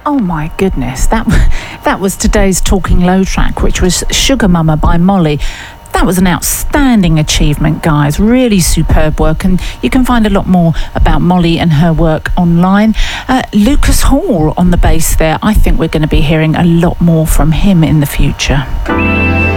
Oh my goodness, that was today's Talking Low track, which was Sugar Mama by Molly. That was an outstanding achievement, guys. Really superb work, and you can find a lot more about Molly and her work online. Lucas Hall on the bass there. I think we're going to be hearing a lot more from him in the future.